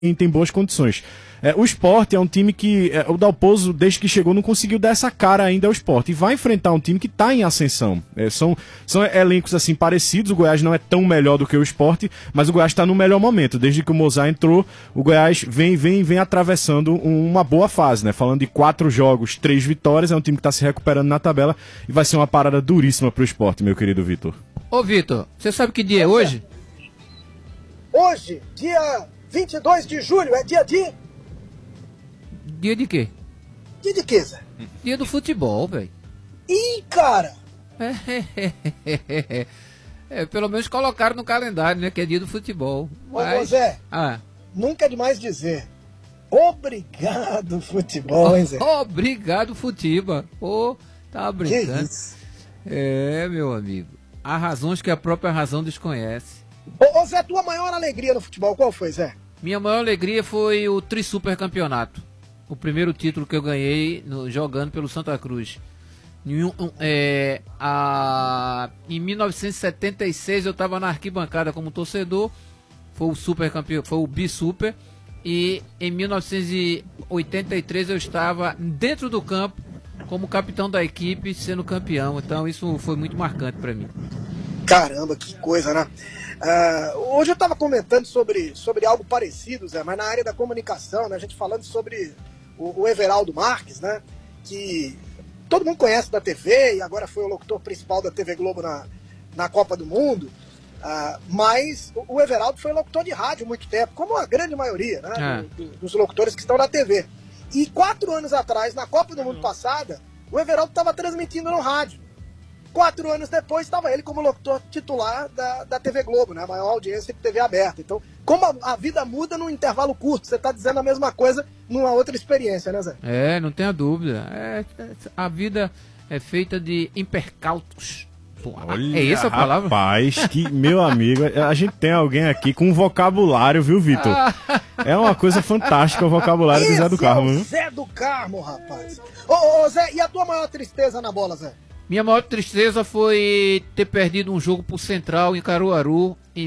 tem boas condições. O Sport é um time que o Dalpozo, desde que chegou, não conseguiu dar essa cara ainda ao Sport. E vai enfrentar um time que está em ascensão. São elencos assim parecidos. O Goiás não é tão melhor do que o Sport, mas o Goiás está no melhor momento. Desde que o Mozart entrou, o Goiás vem atravessando uma boa fase, né? Falando de 4 jogos, 3 vitórias. É um time que está se recuperando na tabela e vai ser uma parada duríssima para o Sport, meu querido Vitor. Ô Vitor, você sabe que dia é hoje? Hoje, dia 22 de julho, é dia de... Dia de quê? Dia de quê, Zé? Dia do futebol, velho. Ih, cara! Pelo menos colocaram no calendário, né? Que é dia do futebol. Ô, Zé, nunca é demais dizer. Obrigado, futebol, hein, Zé? Obrigado, Futiba. Tá brincando. Que isso? Meu amigo. Há razões que a própria razão desconhece. Ô, Zé, tua maior alegria no futebol, qual foi, Zé? Minha maior alegria foi o Tri-Super Campeonato. O primeiro título que eu ganhei jogando pelo Santa Cruz. Em 1976 eu estava na arquibancada como torcedor. Foi o super campeão, foi o Bi-Super. E em 1983 eu estava dentro do campo como capitão da equipe, sendo campeão. Então isso foi muito marcante para mim. Caramba, que coisa, né? Hoje eu estava comentando sobre algo parecido, Zé, mas na área da comunicação, né? A gente falando sobre o Everaldo Marques, né? Que todo mundo conhece da TV e agora foi o locutor principal da TV Globo na Copa do Mundo. Mas o Everaldo foi locutor de rádio há muito tempo, como a grande maioria, né? Dos locutores que estão na TV. E 4 anos atrás, na Copa do Mundo passada, o Everaldo estava transmitindo no rádio. 4 anos depois estava ele como locutor titular da TV Globo, né? A maior audiência de TV aberta. Então, como a vida muda num intervalo curto, você está dizendo a mesma coisa numa outra experiência, né, Zé? Não tenha dúvida. A vida é feita de impercautos. Olha, essa a palavra? Rapaz, meu amigo, a gente tem alguém aqui com um vocabulário, viu, Vitor? É uma coisa fantástica o vocabulário do Zé do Carmo, viu? Zé do Carmo, rapaz. Ô, Zé, e a tua maior tristeza na bola, Zé? Minha maior tristeza foi ter perdido um jogo pro Central em Caruaru em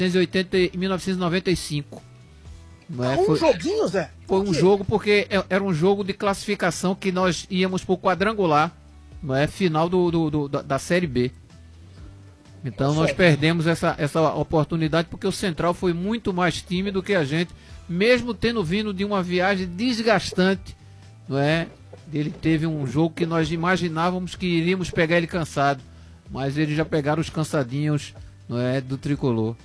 1995. Joguinho, Zé? Foi um jogo porque era um jogo de classificação que nós íamos pro quadrangular, não é? Final da Série B. Então nós perdemos essa oportunidade porque o Central foi muito mais time do que a gente, mesmo tendo vindo de uma viagem desgastante, não é? Ele teve um jogo que nós imaginávamos que iríamos pegar ele cansado, mas eles já pegaram os cansadinhos, não é, do tricolor.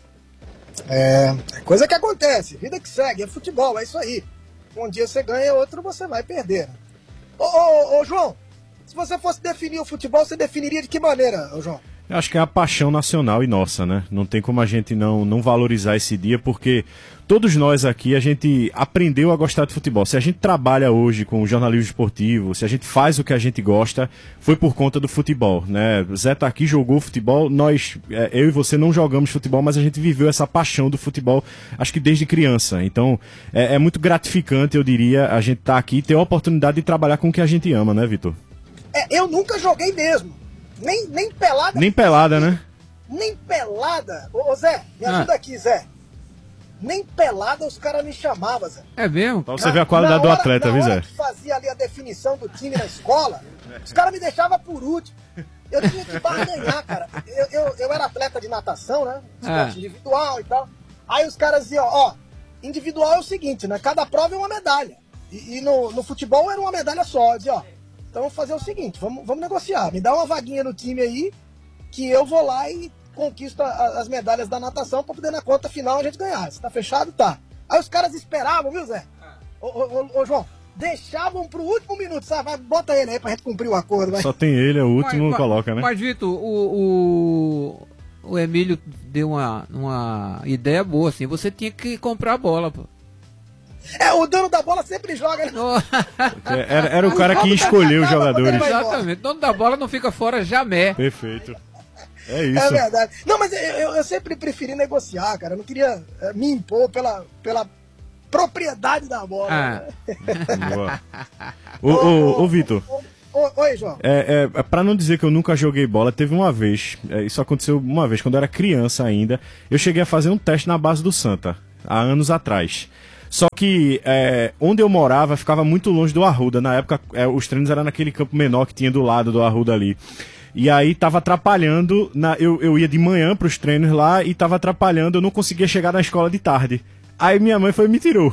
É coisa que acontece, vida que segue, é futebol, é isso aí. Um dia você ganha, outro você vai perder. Ô, João, se você fosse definir o futebol, você definiria de que maneira, João? Eu acho que é a paixão nacional e nossa, né? Não tem como a gente não valorizar esse dia, porque todos nós aqui, a gente aprendeu a gostar de futebol. Se a gente trabalha hoje com o jornalismo esportivo, se a gente faz o que a gente gosta, foi por conta do futebol, né? Zé tá aqui, jogou futebol, eu e você não jogamos futebol, mas a gente viveu essa paixão do futebol, acho que desde criança. Então, é muito gratificante, eu diria, a gente tá aqui e ter a oportunidade de trabalhar com o que a gente ama, né, Vitor? Eu nunca joguei mesmo. Nem pelada. Nem pelada, né? Nem pelada. Ô, Zé, me ajuda aqui, Zé. Nem pelada os caras me chamavam, Zé. É mesmo? Pra você ver a qualidade do atleta, viu, Zé? Na hora que fazia ali a definição do time na escola, os caras me deixavam por último. Eu tinha que barganhar, cara. Eu era atleta de natação, né? Esporte individual e tal. Aí os caras diziam, individual é o seguinte, né? Cada prova é uma medalha. E no futebol era uma medalha só. Eu dizia, então vamos fazer o seguinte, vamos negociar. Me dá uma vaguinha no time aí, que eu vou lá e conquisto as medalhas da natação pra poder na conta final a gente ganhar. Se tá fechado, tá. Aí os caras esperavam, viu, Zé? Ô, João, deixavam pro último minuto, sabe? Vai, bota ele aí pra gente cumprir o acordo. Vai. Só tem ele, é o último, coloca, né? Mas, Vitor, o Emílio deu uma ideia boa, assim. Você tinha que comprar a bola, pô. O dono da bola sempre joga, né? Era o cara que escolheu os jogadores. Exatamente. O dono da bola não fica fora jamais. Perfeito. É isso. É verdade. Não, mas eu sempre preferi negociar, cara. Eu não queria me impor pela propriedade da bola. Boa. Ô, Vitor. Oi, João. Pra não dizer que eu nunca joguei bola, teve uma vez, isso aconteceu uma vez, quando eu era criança ainda, eu cheguei a fazer um teste na base do Santa, há anos atrás. Só que onde eu morava ficava muito longe do Arruda. Na época, os treinos eram naquele campo menor que tinha do lado do Arruda ali. E aí tava atrapalhando, eu ia de manhã pros treinos lá e tava atrapalhando, eu não conseguia chegar na escola de tarde. Aí minha mãe foi e me tirou.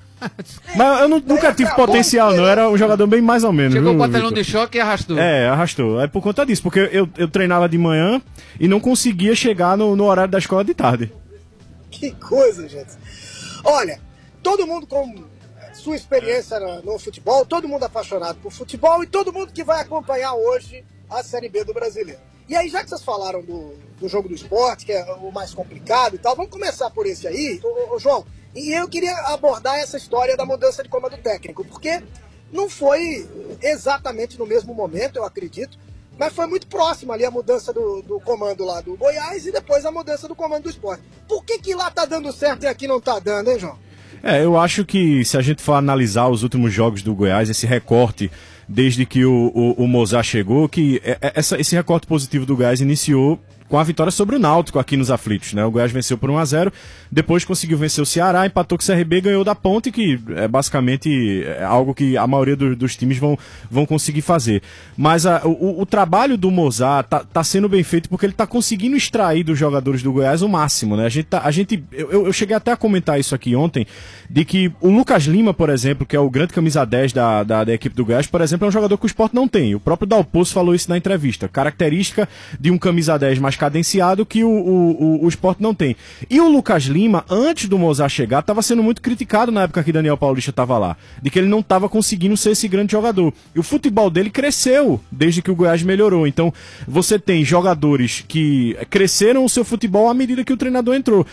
Mas eu nunca tive potencial, não. Era um jogador bem mais ou menos. Chegou viu, com o batalhão Vitor? de choque e arrastou. Arrastou. É por conta disso, porque eu treinava de manhã e não conseguia chegar no horário da escola de tarde. Que coisa, gente. Olha, todo mundo com sua experiência no futebol, todo mundo apaixonado por futebol e todo mundo que vai acompanhar hoje a Série B do Brasileiro. E aí, já que vocês falaram do jogo do esporte, que é o mais complicado e tal, vamos começar por esse aí, ô João. E eu queria abordar essa história da mudança de comando técnico, porque não foi exatamente no mesmo momento, eu acredito, mas foi muito próximo ali a mudança do comando lá do Goiás e depois a mudança do comando do Sport. Por que lá tá dando certo e aqui não tá dando, hein, João? Eu acho que se a gente for analisar os últimos jogos do Goiás, esse recorte desde que o Mozart chegou, que esse recorte positivo do Goiás iniciou com a vitória sobre o Náutico aqui nos aflitos, né? O Goiás venceu por 1-0, depois conseguiu vencer o Ceará, empatou com o CRB e ganhou da Ponte, que é basicamente algo que a maioria dos times vão conseguir fazer. Mas o trabalho do Mozart tá sendo bem feito porque ele tá conseguindo extrair dos jogadores do Goiás o máximo, né? Eu cheguei até a comentar isso aqui ontem, de que o Lucas Lima, por exemplo, que é o grande camisa 10 da equipe do Goiás, por exemplo, é um jogador que o Sport não tem. O próprio Dalpozo falou isso na entrevista. Característica de um camisa 10 mais cadenciado que o Sport não tem. E o Lucas Lima, antes do Mozart chegar, estava sendo muito criticado na época que Daniel Paulista estava lá, de que ele não estava conseguindo ser esse grande jogador. E o futebol dele cresceu desde que o Goiás melhorou. Então, você tem jogadores que cresceram o seu futebol à medida que o treinador entrou.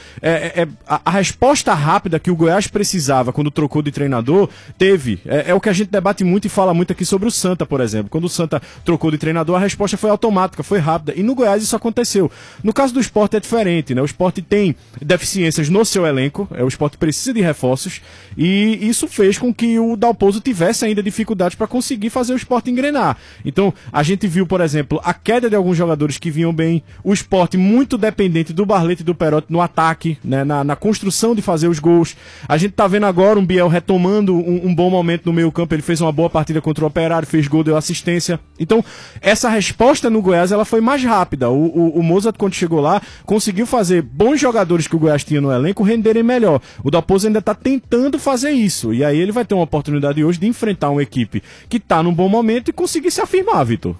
A resposta rápida que o Goiás precisava quando trocou de treinador, teve. É o que a gente debate muito e fala muito aqui sobre o Santa, por exemplo. Quando o Santa trocou de treinador, a resposta foi automática, foi rápida. E no Goiás isso aconteceu. No caso do Sport é diferente, né? O Sport tem deficiências no seu elenco, o Sport precisa de reforços, e isso fez com que o Dalpozo tivesse ainda dificuldades para conseguir fazer o Sport engrenar. Então, a gente viu, por exemplo, a queda de alguns jogadores que vinham bem, o Sport muito dependente do Barlete e do Perotti no ataque, né? Na construção de fazer os gols. A gente tá vendo agora um Biel retomando um bom momento no meio campo, ele fez uma boa partida contra o Operário, fez gol, deu assistência. Então, essa resposta no Goiás, ela foi mais rápida. O Mozart, quando chegou lá, conseguiu fazer bons jogadores que o Goiás tinha no elenco renderem melhor. O Dalpozo ainda está tentando fazer isso. E aí ele vai ter uma oportunidade hoje de enfrentar uma equipe que está num bom momento e conseguir se afirmar, Vitor.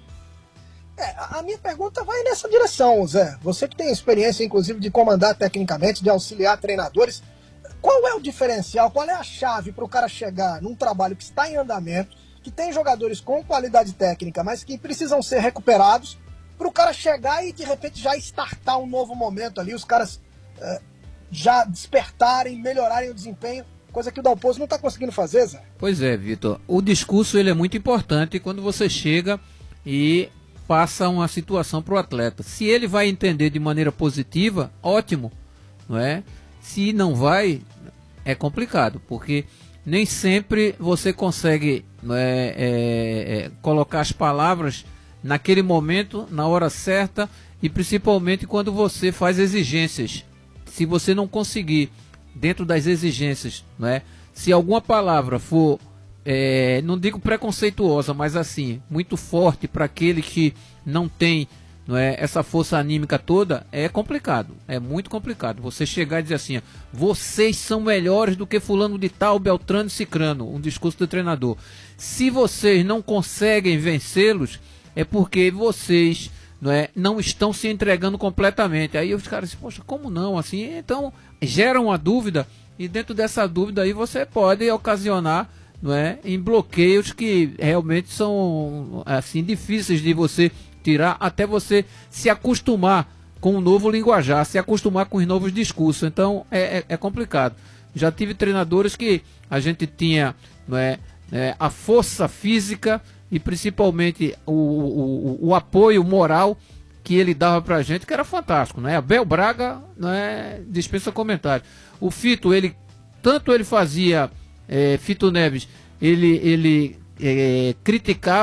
A minha pergunta vai nessa direção, Zé. Você que tem experiência, inclusive, de comandar tecnicamente, de auxiliar treinadores, qual é o diferencial, qual é a chave para o cara chegar num trabalho que está em andamento, que tem jogadores com qualidade técnica, mas que precisam ser recuperados, para o cara chegar e de repente já startar um novo momento ali, os caras já despertarem, melhorarem o desempenho, coisa que o Dalpozo não está conseguindo fazer, Zé? Pois é, Vitor. O discurso ele é muito importante quando você chega e passa uma situação para o atleta. Se ele vai entender de maneira positiva, ótimo, não é? Se não vai, é complicado, porque nem sempre você consegue colocar as palavras naquele momento, na hora certa, e principalmente quando você faz exigências. Se você não conseguir, dentro das exigências, se alguma palavra for, não digo preconceituosa, mas assim, muito forte para aquele que não tem essa força anímica toda, é complicado, é muito complicado. Você chegar e dizer assim, vocês são melhores do que fulano de tal, Beltrano e Cicrano, um discurso do treinador. Se vocês não conseguem vencê-los, é porque vocês não estão se entregando completamente. Aí os caras dizem, poxa, como não? Assim, então gera uma dúvida, e dentro dessa dúvida aí você pode ocasionar em bloqueios que realmente são assim, difíceis de você tirar, até você se acostumar com o novo linguajar, se acostumar com os novos discursos. Então é complicado. Já tive treinadores que a gente tinha a força física e principalmente o apoio moral que ele dava pra gente, que era fantástico, Abel Braga, dispensa comentário. O Fito, tanto ele fazia, Fito Neves, ele criticava,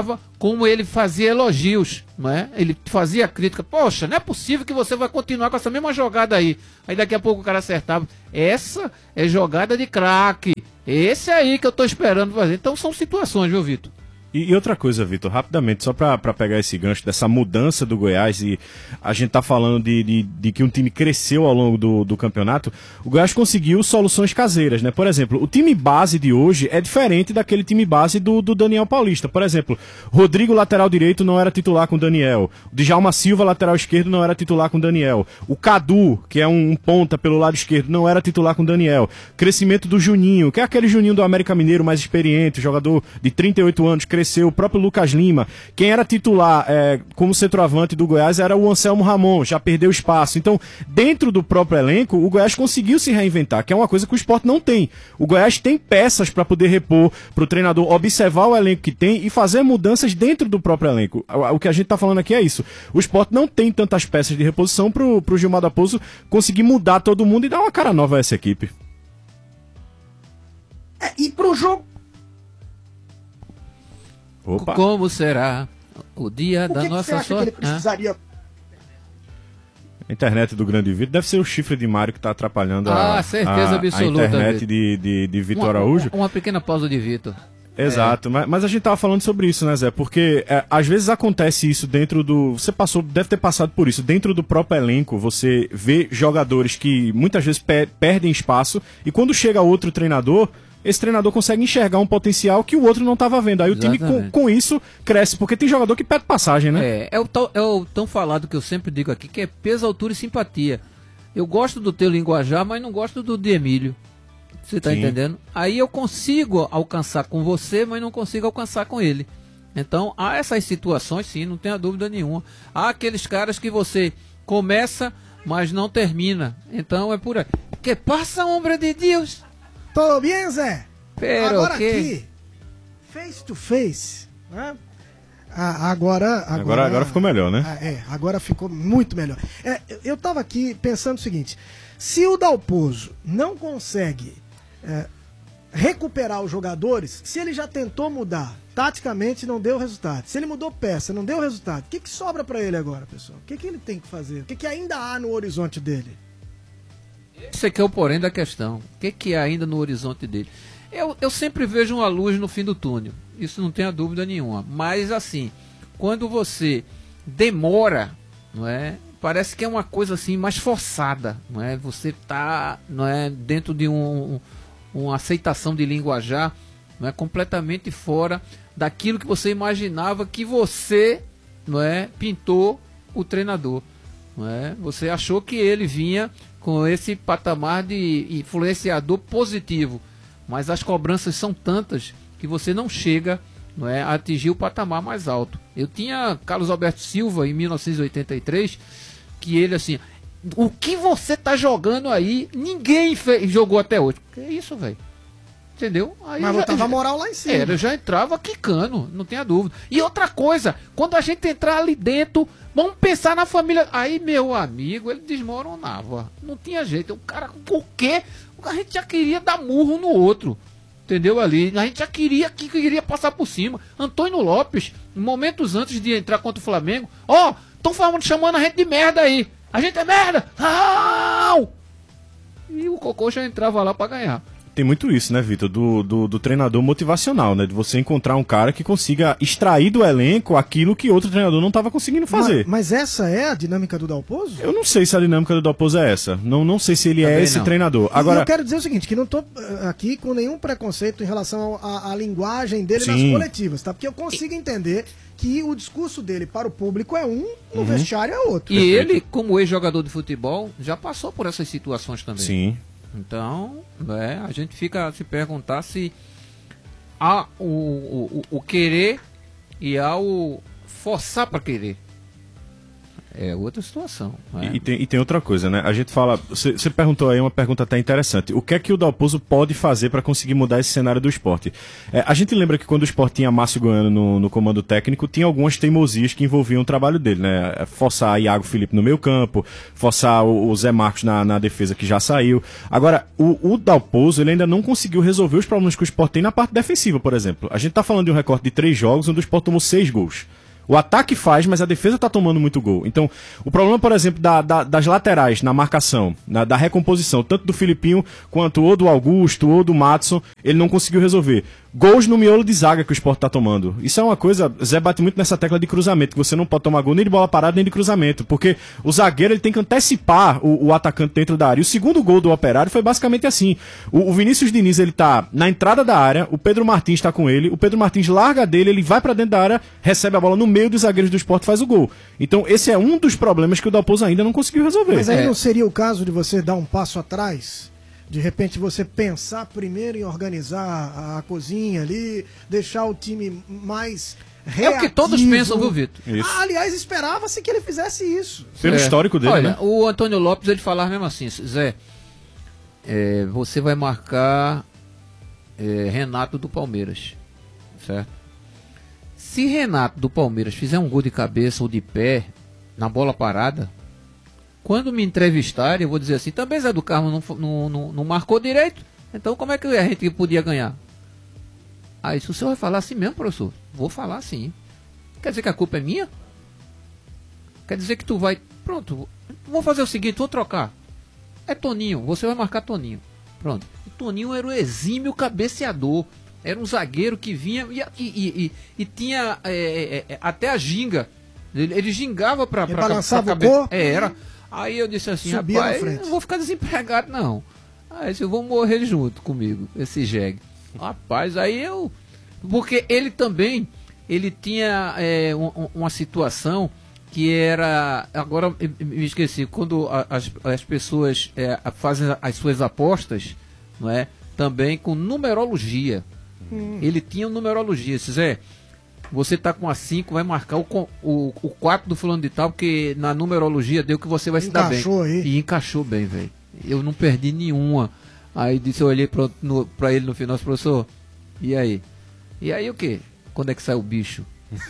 como ele fazia elogios, não é? Ele fazia crítica. Poxa, não é possível que você vai continuar com essa mesma jogada aí. Aí daqui a pouco o cara acertava. Essa é jogada de craque. Esse aí que eu tô esperando fazer. Então são situações, viu, Vitor? E outra coisa, Vitor, rapidamente, só para pegar esse gancho dessa mudança do Goiás, e a gente tá falando de que um time cresceu ao longo do campeonato, o Goiás conseguiu soluções caseiras, né? Por exemplo, o time base de hoje é diferente daquele time base do Daniel Paulista. Por exemplo, Rodrigo, lateral direito, não era titular com o Daniel. O Djalma Silva, lateral esquerdo, não era titular com o Daniel. O Cadu, que é um ponta pelo lado esquerdo, não era titular com o Daniel. Crescimento do Juninho, que é aquele Juninho do América Mineiro mais experiente, jogador de 38 anos, cresceu. O próprio Lucas Lima, quem era titular como centroavante do Goiás era o Anselmo Ramon, já perdeu espaço. Então, dentro do próprio elenco, o Goiás conseguiu se reinventar, que é uma coisa que o Sport não tem. O Goiás tem peças para poder repor, para o treinador observar o elenco que tem e fazer mudanças dentro do próprio elenco. O que a gente está falando aqui é isso. O Sport não tem tantas peças de reposição para o Gilmar Dalpozo conseguir mudar todo mundo e dar uma cara nova a essa equipe. E pro jogo... Opa. Como será o dia da nossa sorte? O que ele precisaria... A internet do grande Vitor deve ser o chifre de Mário que está atrapalhando certeza absoluta, a internet de Vitor Araújo. Uma pequena pausa de Vitor. Exato, mas a gente tava falando sobre isso, né, Zé? Porque às vezes acontece isso dentro do... Você deve ter passado por isso. Dentro do próprio elenco, você vê jogadores que muitas vezes perdem espaço e quando chega outro treinador... Esse treinador consegue enxergar um potencial que o outro não estava vendo. Aí Exatamente. O time com isso cresce, porque tem jogador que perde passagem, né? É o tão falado que eu sempre digo aqui, que é peso, altura e simpatia. Eu gosto do teu linguajar, mas não gosto do de Emílio. Você tá entendendo? Aí eu consigo alcançar com você, mas não consigo alcançar com ele. Então, há essas situações, sim, não tenha dúvida nenhuma. Há aqueles caras que você começa, mas não termina. Então, é por aí. Que passa, homem de Deus? Tudo bem, Zé? Pero agora que... aqui, face to face, né? Agora ficou melhor, né? Agora ficou muito melhor. Eu tava aqui pensando o seguinte, se o Dalpozo não consegue recuperar os jogadores, se ele já tentou mudar, taticamente não deu resultado, se ele mudou peça, não deu resultado, o que sobra pra ele agora, pessoal? O que ele tem que fazer? O que ainda há no horizonte dele? Esse aqui é o porém da questão. O que há ainda no horizonte dele? Eu sempre vejo uma luz no fim do túnel. Isso não tenha dúvida nenhuma. Mas assim, quando você demora, não é? Parece que é uma coisa assim mais forçada, não é? Você está, não é, dentro de uma aceitação de linguajar, não é, completamente fora daquilo que você imaginava que você, não é, pintou o treinador, não é? Você achou que ele vinha com esse patamar de influenciador positivo, mas as cobranças são tantas que você não chega, não é, a atingir o patamar mais alto. Eu tinha Carlos Alberto Silva em 1983, que ele assim, o que você tá jogando aí, ninguém jogou até hoje. Que isso, velho? Entendeu? Aí mas botava a moral lá em cima. Eu já entrava quicando, não tenha dúvida. E outra coisa, quando a gente entrar ali dentro, vamos pensar na família. Aí, meu amigo, ele desmoronava. Não tinha jeito. O cara, por quê? A gente já queria dar murro no outro. Entendeu? Ali. A gente já queria passar por cima. Antônio Lopes, momentos antes de entrar contra o Flamengo, estão chamando a gente de merda aí. A gente é merda! Não! E o Cocô já entrava lá pra ganhar. Tem muito isso, né, Vitor? Do treinador motivacional, né? De você encontrar um cara que consiga extrair do elenco aquilo que outro treinador não estava conseguindo fazer. Mas essa é a dinâmica do Dalpozo? Eu não sei se a dinâmica do Dalpozo é essa. Não sei se ele também é esse treinador. Agora, eu quero dizer o seguinte, que não estou aqui com nenhum preconceito em relação à linguagem dele nas coletivas, tá? Porque eu consigo entender que o discurso dele para o público é um, no vestiário é outro. E ele, como ex-jogador de futebol, já passou por essas situações também. Sim. Então, a gente fica a se perguntar se há o querer e há o forçar para querer. é outra situação. Né? E tem outra coisa, né? A gente fala, você perguntou aí uma pergunta até interessante. O que é que o Dalpozo pode fazer para conseguir mudar esse cenário do esporte? A gente lembra que quando o esporte tinha Márcio Goiano no comando técnico, tinha algumas teimosias que envolviam o trabalho dele, né? Forçar Iago Felipe no meio campo, forçar o Zé Marcos na defesa que já saiu. Agora, o Dalpozo, ele ainda não conseguiu resolver os problemas que o esporte tem na parte defensiva, por exemplo. A gente tá falando de um recorte de 3 jogos onde o esporte tomou 6 gols. O ataque faz, mas a defesa está tomando muito gol. Então, o problema, por exemplo, das laterais na marcação, da recomposição, tanto do Filipinho quanto ou do Augusto ou do Matson, ele não conseguiu resolver. Gols no miolo de zaga que o Sport está tomando. Isso é uma coisa, Zé bate muito nessa tecla de cruzamento, que você não pode tomar gol nem de bola parada nem de cruzamento, porque o zagueiro ele tem que antecipar o atacante dentro da área. E o segundo gol do Operário foi basicamente assim. O Vinícius Diniz, ele tá na entrada da área, o Pedro Martins está com ele, o Pedro Martins larga dele, ele vai para dentro da área, recebe a bola no meio dos zagueiros do Sport e faz o gol. Então esse é um dos problemas que o Dalpozo ainda não conseguiu resolver. Mas aí não seria o caso de você dar um passo atrás? De repente você pensar primeiro em organizar a cozinha ali, deixar o time mais reativo. É o que todos pensam, viu, Vitor? Aliás, esperava-se que ele fizesse isso. Pelo histórico dele, olha, né? O Antônio Lopes, ele falava mesmo assim, Zé, você vai marcar Renato do Palmeiras, certo? Se Renato do Palmeiras fizer um gol de cabeça ou de pé, na bola parada, quando me entrevistarem, eu vou dizer assim, também Zé do Carmo não marcou direito, então como é que a gente podia ganhar? Aí, se o senhor vai falar assim mesmo, professor, vou falar assim. Quer dizer que a culpa é minha? Quer dizer que tu vai... Pronto, vou fazer o seguinte, vou trocar. É Toninho, você vai marcar Toninho. Pronto. O Toninho era o exímio cabeceador. Era um zagueiro que vinha e tinha até a ginga. Ele gingava pra balançava o corpo. Era. Aí eu disse assim, rapaz, não vou ficar desempregado não. Aí eu vou morrer junto comigo, esse jegue. Rapaz, aí eu... Porque ele também, ele tinha uma situação que era... Agora me esqueci, quando as pessoas fazem as suas apostas, não é? Também com numerologia. Ele tinha numerologia. Zé, você tá com a 5, vai marcar o 4 do fulano de tal, porque na numerologia deu que você vai se dar bem. Aí. E encaixou bem, velho. Eu não perdi nenhuma. Aí eu olhei pra ele no final, professor, e aí? E aí o quê? Quando é que sai o bicho?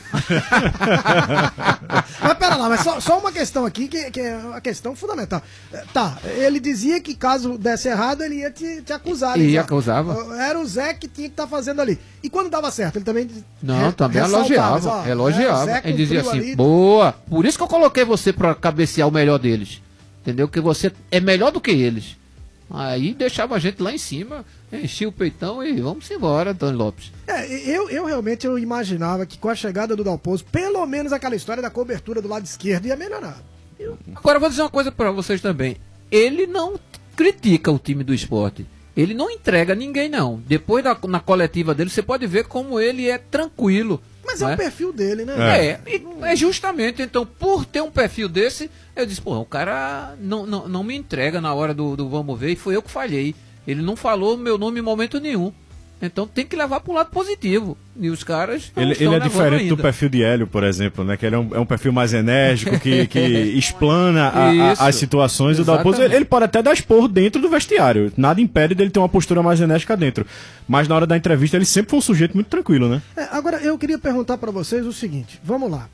Mas pera lá, mas só uma questão aqui, que é uma questão fundamental. Tá, ele dizia que caso desse errado, ele ia te acusar. Ia acusava. Era o Zé que tinha que estar fazendo ali. E quando dava certo, ele também... Não, também elogiava. Ele dizia assim, ali, boa, por isso que eu coloquei você pra cabecear o melhor deles. Entendeu? Que você é melhor do que eles. Aí deixava a gente lá em cima, enchia o peitão e vamos embora, Antônio Lopes. Eu realmente imaginava que com a chegada do Dalpozo, pelo menos aquela história da cobertura do lado esquerdo ia melhorar. Agora eu vou dizer uma coisa pra vocês também. Ele não critica o time do esporte. Ele não entrega ninguém, não. Depois na coletiva dele, você pode ver como ele é tranquilo. Mas é o perfil dele, né? É justamente. Então, por ter um perfil desse, eu disse, pô, o cara não me entrega na hora do vamos ver, e foi eu que falhei. Ele não falou meu nome em momento nenhum. Então tem que levar para um lado positivo. E os caras ele é diferente ainda do perfil de Hélio, por exemplo, né? Que ele é um perfil mais enérgico, que explana as situações. O Dalpozo, ele pode até dar esporro dentro do vestiário. Nada impede dele ter uma postura mais enérgica dentro. Mas na hora da entrevista ele sempre foi um sujeito muito tranquilo, né? Agora eu queria perguntar para vocês o seguinte. Vamos lá.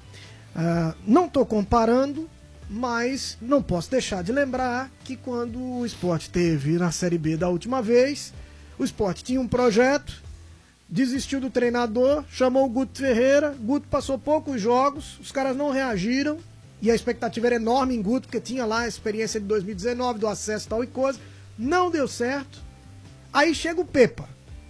Não estou comparando, mas não posso deixar de lembrar que quando o Sport esteve na Série B da última vez, o Sport tinha um projeto, desistiu do treinador, chamou o Guto Ferreira, Guto passou poucos jogos, os caras não reagiram, e a expectativa era enorme em Guto, porque tinha lá a experiência de 2019, do acesso e tal e coisa, não deu certo, aí chega o Pepa,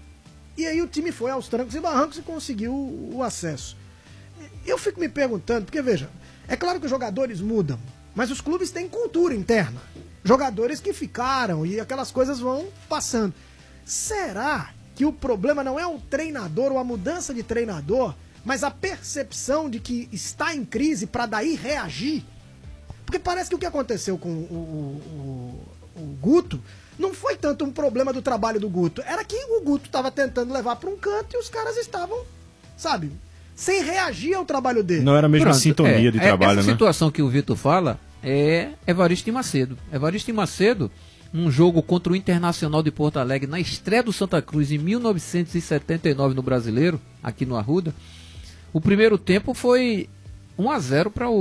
e aí o time foi aos trancos e barrancos e conseguiu o acesso. Eu fico me perguntando, porque veja, é claro que os jogadores mudam, mas os clubes têm cultura interna, jogadores que ficaram e aquelas coisas vão passando. Será que o problema não é o treinador ou a mudança de treinador, mas a percepção de que está em crise para daí reagir? Porque parece que o que aconteceu com o Guto não foi tanto um problema do trabalho do Guto, era que o Guto estava tentando levar para um canto e os caras estavam, sabe, sem reagir ao trabalho dele. Não era a mesma sintonia de trabalho, essa né? situação que o Vitor fala é Evaristo e Macedo. Evaristo e Macedo, num jogo contra o Internacional de Porto Alegre, na estreia do Santa Cruz em 1979 no Brasileiro, aqui no Arruda, o primeiro tempo foi 1-0 para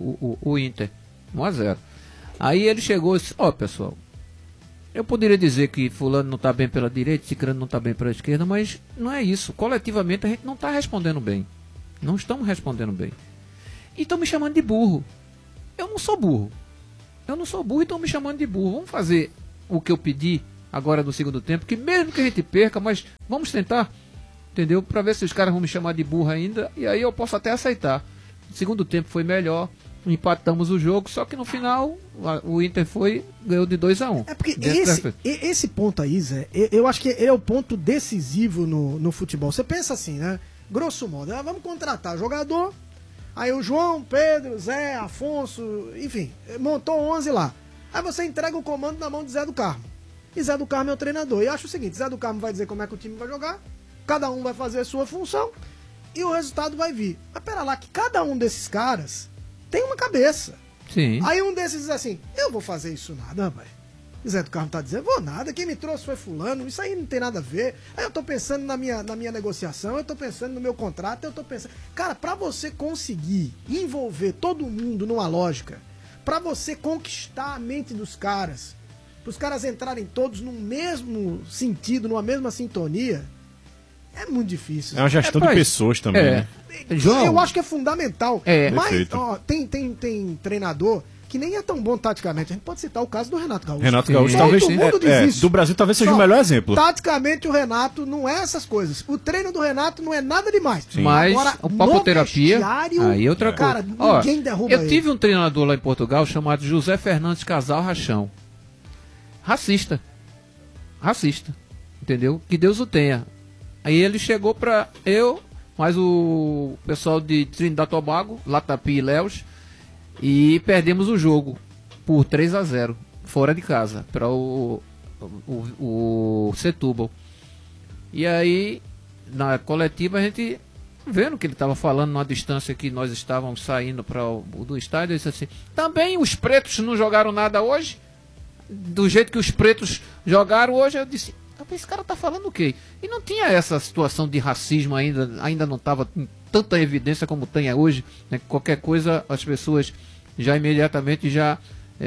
o Inter. 1-0. Aí ele chegou e disse, pessoal, eu poderia dizer que fulano não está bem pela direita, ciclano não está bem pela esquerda, mas não é isso. Coletivamente a gente não está respondendo bem. Não estamos respondendo bem. E estão me chamando de burro. Eu não sou burro. Eu não sou burro e estão me chamando de burro. Vamos fazer o que eu pedi agora no segundo tempo, que mesmo que a gente perca, mas vamos tentar, entendeu? Para ver se os caras vão me chamar de burro ainda, e aí eu posso até aceitar. O segundo tempo foi melhor, empatamos o jogo, só que no final o Inter ganhou de 2-1. É porque esse ponto aí, Zé, eu acho que é o ponto decisivo no futebol. Você pensa assim, né? Grosso modo, vamos contratar jogador, aí o João, Pedro, Zé, Afonso, enfim, montou 11 lá. Aí você entrega o comando na mão de Zé do Carmo. E Zé do Carmo é o treinador. E acho o seguinte, Zé do Carmo vai dizer como é que o time vai jogar, cada um vai fazer a sua função e o resultado vai vir. Mas pera lá, que cada um desses caras tem uma cabeça. Sim. Aí um desses diz assim, eu vou fazer isso nada, pai. Zé do Carmo tá dizendo, vou nada, quem me trouxe foi fulano, isso aí não tem nada a ver. Aí eu tô pensando na minha negociação, eu tô pensando no meu contrato, eu tô pensando... Cara, pra você conseguir envolver todo mundo numa lógica, pra você conquistar a mente dos caras, pros caras entrarem todos no mesmo sentido, numa mesma sintonia, é muito difícil. É uma gestão de pessoas também, né? João, eu acho que é fundamental. Mas perfeito. Tem treinador que nem é tão bom taticamente. A gente pode citar o caso do Renato Gaúcho. Renato Gaúcho talvez do Brasil talvez seja o melhor exemplo. Taticamente o Renato não é essas coisas. O treino do Renato não é nada demais. Sim. Mas agora, o papoterapia aí é outra coisa. Cara, ninguém derruba ele. Eu tive um treinador lá em Portugal chamado José Fernandes Casal Rachão. Racista. Entendeu? Que Deus o tenha. Aí ele chegou pra eu, mais o pessoal de Trinidad e Tobago, Latapi e Léus, e perdemos o jogo por 3-0, fora de casa, para o Setúbal. E aí, na coletiva, a gente, vendo o que ele estava falando, numa distância que nós estávamos saindo do estádio, ele disse assim, também os pretos não jogaram nada hoje? Do jeito que os pretos jogaram hoje, eu disse... Esse cara tá falando o quê? E não tinha essa situação de racismo ainda não estava em tanta evidência como tem hoje, né? Qualquer coisa as pessoas já imediatamente já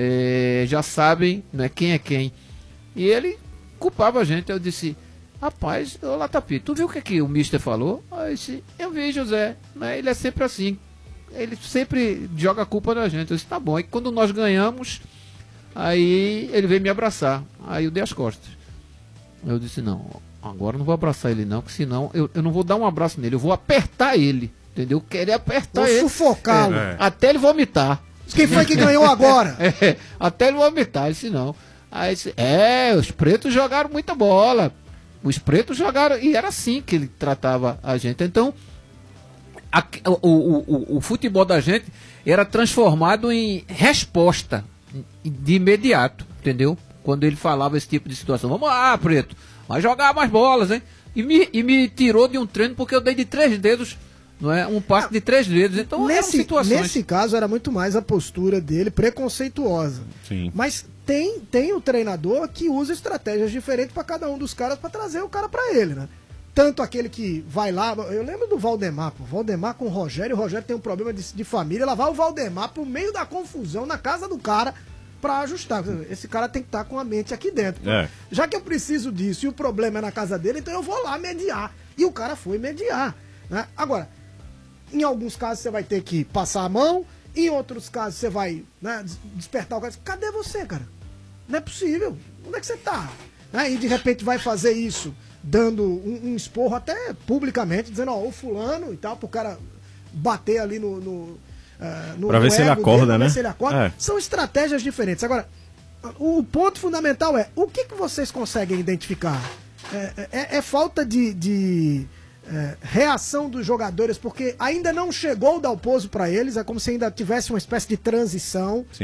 sabem, né, quem é quem. E ele culpava a gente. Eu disse, rapaz, ô Latapi, tu viu o que o Mister falou? Eu vi, José, né? Ele é sempre assim, ele sempre joga a culpa da gente. Eu disse, tá bom. E quando nós ganhamos, aí ele veio me abraçar, aí eu dei as costas. Eu disse, não, agora eu não vou abraçar ele não, porque senão eu não vou dar um abraço nele, eu vou apertar ele, entendeu? Querer apertar ele. Vou sufocá-lo. Até ele vomitar. Quem foi que ganhou agora? Até ele vomitar, ele disse, não. Aí disse, os pretos jogaram muita bola. Os pretos jogaram, e era assim que ele tratava a gente. Então, o futebol da gente era transformado em resposta de imediato, entendeu? Quando ele falava esse tipo de situação. Vamos lá, preto, vai jogar mais bolas, hein? E me tirou de um treino porque eu dei de 3 dedos, não é? Um passe de 3 dedos. Então, nesse caso, era muito mais a postura dele preconceituosa. Sim. Mas tem o treinador que usa estratégias diferentes para cada um dos caras para trazer o cara para ele, né? Tanto aquele que vai lá, eu lembro do Valdemar, pô, Valdemar com o Rogério tem um problema de família, lá vai o Valdemar pro meio da confusão na casa do cara pra ajustar. Esse cara tem que estar com a mente aqui dentro. Já que eu preciso disso e o problema é na casa dele, então eu vou lá mediar. E o cara foi mediar, né? Agora, em alguns casos você vai ter que passar a mão, em outros casos você vai, né, despertar o cara. Cadê você, cara? Não é possível. Onde é que você tá? Né? E de repente vai fazer isso, dando um esporro até publicamente, dizendo, o fulano e tal, pro cara bater ali pra ver se ele acorda, né? São estratégias diferentes. Agora, o ponto fundamental é, o que vocês conseguem identificar? É falta de reação dos jogadores, porque ainda não chegou o Dalpozo para eles, é como se ainda tivesse uma espécie de transição. Sim.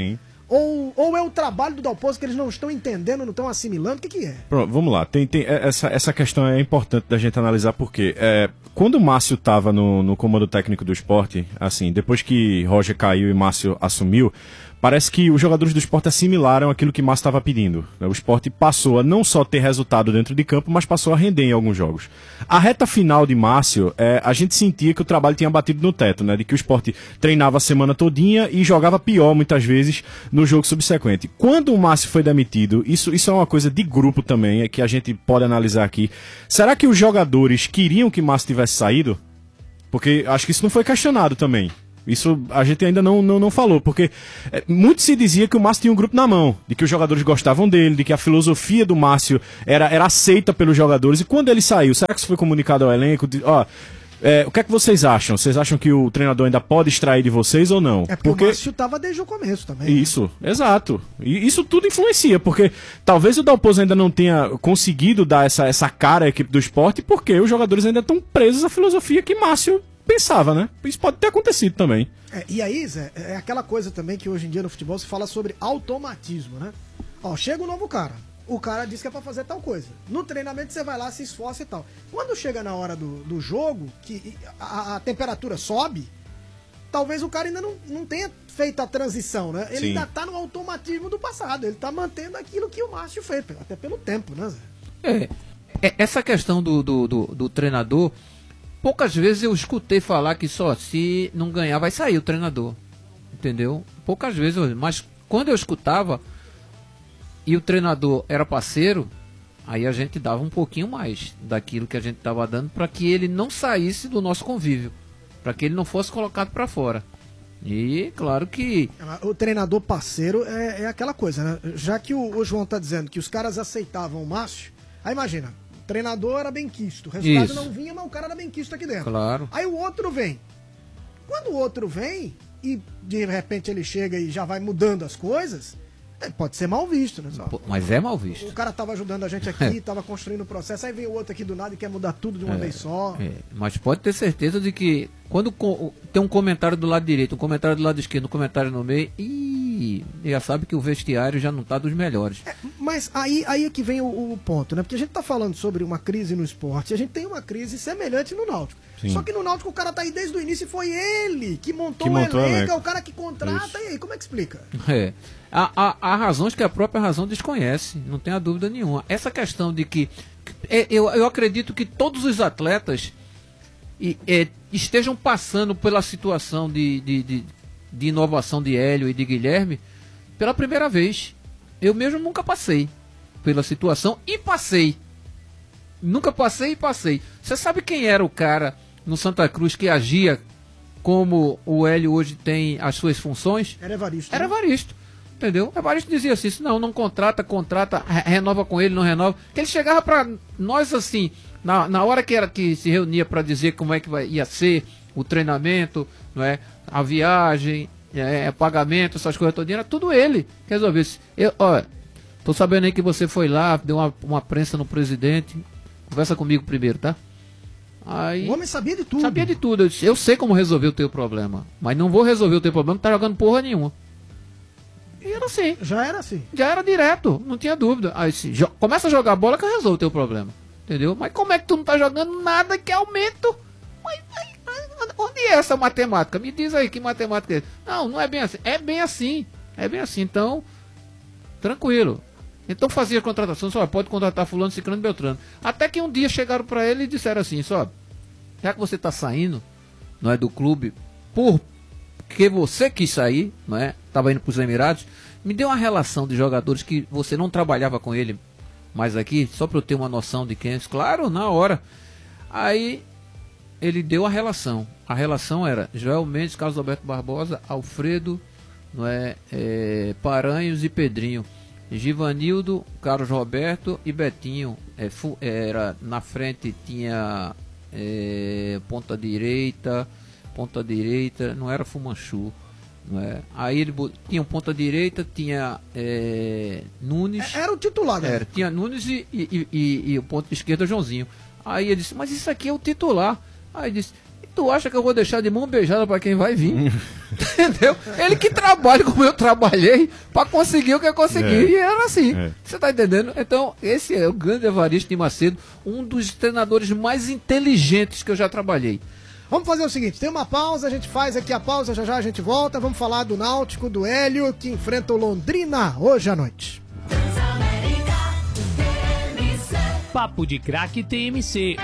Ou é o trabalho do Dalpozo que eles não estão entendendo, não estão assimilando? O que é? Pronto, vamos lá. Essa questão é importante da gente analisar porque quando o Márcio estava no comando técnico do Sport, assim, depois que Roger caiu e Márcio assumiu, parece que os jogadores do Sport assimilaram aquilo que Márcio estava pedindo. O Sport passou a não só ter resultado dentro de campo, mas passou a render em alguns jogos. A reta final de Márcio, a gente sentia que o trabalho tinha batido no teto, né? De que o Sport treinava a semana todinha e jogava pior, muitas vezes, no jogo subsequente. Quando o Márcio foi demitido, isso é uma coisa de grupo também, que a gente pode analisar aqui. Será que os jogadores queriam que Márcio tivesse saído? Porque acho que isso não foi questionado também. Isso a gente ainda não falou, porque muito se dizia que o Márcio tinha um grupo na mão, de que os jogadores gostavam dele, de que a filosofia do Márcio era aceita pelos jogadores, e quando ele saiu, será que isso foi comunicado ao elenco? O que é que vocês acham? Vocês acham que o treinador ainda pode extrair de vocês ou não? Porque o Márcio estava desde o começo também. Isso, né? Exato. E isso tudo influencia, porque talvez o Dalpozo ainda não tenha conseguido dar essa cara à equipe do Sport, porque os jogadores ainda estão presos à filosofia que Márcio pensava, né? Isso pode ter acontecido também. E aí, Zé, é aquela coisa também que hoje em dia no futebol se fala sobre automatismo, né? Chega um novo cara. O cara diz que é pra fazer tal coisa. No treinamento você vai lá, se esforça e tal. Quando chega na hora do jogo, que a temperatura sobe, talvez o cara ainda não tenha feito a transição, né? Ele ainda tá no automatismo do passado. Ele tá mantendo aquilo que o Márcio fez, até pelo tempo, né, Zé? Essa questão do treinador, poucas vezes eu escutei falar que só se não ganhar vai sair o treinador. Entendeu? Poucas vezes, mas quando eu escutava e o treinador era parceiro, aí a gente dava um pouquinho mais daquilo que a gente estava dando para que ele não saísse do nosso convívio, para que ele não fosse colocado para fora. E claro que o treinador parceiro é aquela coisa, né? Já que o João tá dizendo que os caras aceitavam o Márcio, aí imagina, o treinador era benquisto, o resultado não vinha, mas o cara era benquisto aqui dentro. Claro. Aí o outro vem. Quando o outro vem e de repente ele chega e já vai mudando as coisas, pode ser mal visto, né? Mas é mal visto. O cara tava ajudando a gente aqui, tava construindo o processo, aí vem o outro aqui do nada e quer mudar tudo de uma vez só. Mas pode ter certeza de que quando tem um comentário do lado direito, um comentário do lado esquerdo, um comentário no meio, já sabe que o vestiário já não tá dos melhores. Mas aí é que vem o ponto, né? Porque a gente tá falando sobre uma crise no esporte, a gente tem uma crise semelhante no Náutico. Sim. Só que no Náutico o cara tá aí desde o início e foi ele que montou o elenco, é o cara que contrata. Isso. E aí, como é que explica? Há razões que a própria razão desconhece, não tenha dúvida nenhuma. Essa questão de que eu acredito que todos os atletas estejam passando pela situação de inovação de Hélio e de Guilherme pela primeira vez. Eu mesmo nunca passei pela situação e passei. Nunca passei e passei. Você sabe quem era o cara no Santa Cruz que agia como o Hélio hoje tem as suas funções? Era Evaristo. Era Evaristo. Entendeu? Evaristo dizia assim, não contrata, renova com ele, não renova. Que ele chegava para nós assim, na hora que se reunia para dizer como é que ia ser o treinamento, não é? A viagem, pagamento, essas coisas todas, era tudo ele que resolveu isso. Tô sabendo aí que você foi lá, deu uma prensa no presidente. Conversa comigo primeiro, tá? Aí, o homem sabia de tudo. Sabia de tudo. Eu sei como resolver o teu problema, mas não vou resolver o teu problema, não tá jogando porra nenhuma. E era assim. Já era assim. Já era direto, não tinha dúvida. Aí começa a jogar bola que eu resolvo o teu problema. Entendeu? Mas como é que tu não tá jogando nada que aumento? Onde é essa matemática? Me diz aí que matemática é essa. Não é bem assim. É bem assim. É bem assim. Então, tranquilo. Então fazia a contratação, só pode contratar fulano, ciclano e beltrano. Até que um dia chegaram para ele e disseram assim, já que você tá saindo, não é, do clube, porque você quis sair, não é? Tava indo para os Emirados, me deu uma relação de jogadores que você não trabalhava com ele mais aqui, só para eu ter uma noção de quem é. Claro, na hora. Aí ele deu a relação. A relação era Joel Mendes, Carlos Alberto Barbosa, Alfredo, não é, Paranhos e Pedrinho. Givanildo, Carlos Roberto e Betinho. Era na frente tinha ponta direita, não era Fumanchu, não é? Aí ele tinha ponta direita, tinha Nunes. Era o titular, né? Tinha Nunes e o ponto esquerdo Joãozinho. Aí ele disse, mas isso aqui é o titular. Aí ele disse, e tu acha que eu vou deixar de mão beijada para quem vai vir? Entendeu? Ele que trabalha como eu trabalhei para conseguir o que eu consegui. E era assim. Você tá entendendo? Então, esse é o grande Evaristo de Macedo, um dos treinadores mais inteligentes que eu já trabalhei. Vamos fazer o seguinte, tem uma pausa, a gente faz aqui a pausa, já já a gente volta, vamos falar do Náutico, do Hélio, que enfrenta o Londrina hoje à noite. Papo de Craque TMC.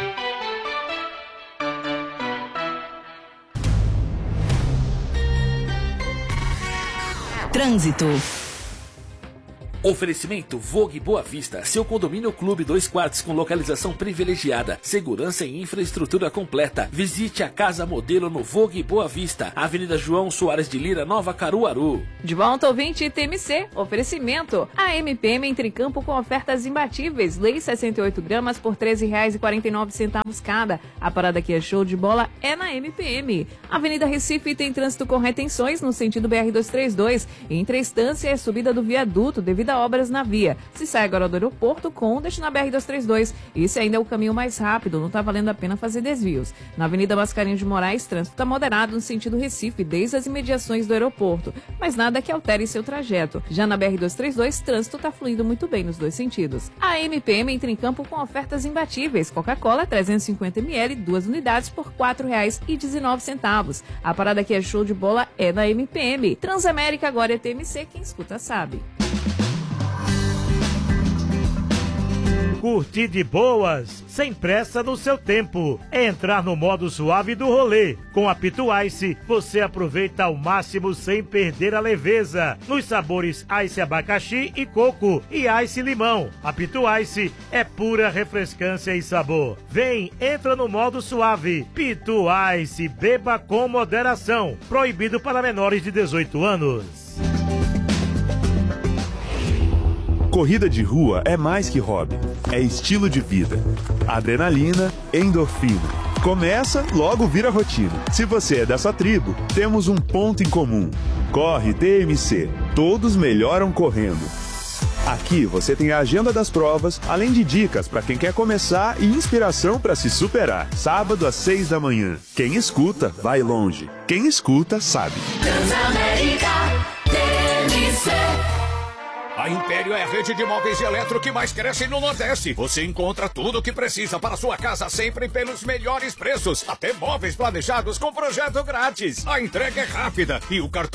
Trânsito. Oferecimento Vogue Boa Vista, seu condomínio clube 2 quartos com localização privilegiada, segurança e infraestrutura completa. Visite a casa modelo no Vogue Boa Vista, Avenida João Soares de Lira, Nova Caruaru. De volta ouvinte TMC, oferecimento. A MPM entra em campo com ofertas imbatíveis. Leite 68 gramas por R$ 13,49 cada. A parada que é show de bola é na MPM. Avenida Recife tem trânsito com retenções no sentido BR-232. Entre a estância e a subida do viaduto devido a obras na via. Se sai agora do aeroporto, deixa na BR-232. Esse ainda é o caminho mais rápido, não está valendo a pena fazer desvios. Na Avenida Mascarenhas de Moraes, trânsito está moderado no sentido Recife, desde as imediações do aeroporto, mas nada que altere seu trajeto. Já na BR-232, trânsito está fluindo muito bem nos dois sentidos. A MPM entra em campo com ofertas imbatíveis. Coca-Cola 350ml, 2 unidades por R$ 4,19. A parada que é show de bola é na MPM. Transamérica agora é TMC, quem escuta sabe. Curtir de boas, sem pressa no seu tempo. É entrar no modo suave do rolê. Com a Pituice, você aproveita ao máximo sem perder a leveza. Nos sabores Ice Abacaxi e Coco e Ice Limão. A Pituice é pura refrescância e sabor. Vem, entra no modo suave. Pituice, beba com moderação. Proibido para menores de 18 anos. Corrida de rua é mais que hobby, é estilo de vida. Adrenalina, endorfina. Começa, logo vira rotina. Se você é dessa tribo, temos um ponto em comum. Corre TMC, todos melhoram correndo. Aqui você tem a agenda das provas, além de dicas para quem quer começar e inspiração para se superar. Sábado às 6 da manhã. Quem escuta, vai longe. Quem escuta, sabe. Transamérica TMC. A Império é a rede de móveis e eletro que mais cresce no Nordeste. Você encontra tudo o que precisa para sua casa sempre pelos melhores preços. Até móveis planejados com projeto grátis. A entrega é rápida e o cartão